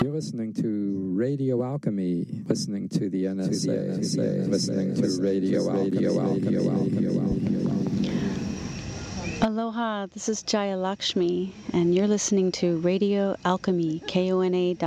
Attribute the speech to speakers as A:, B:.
A: You're listening to Radio Alchemy, listening to the NSA, listening to Radio Alchemy.
B: Aloha, this is Jaya Lakshmi, and you're listening to Radio Alchemy, KONA.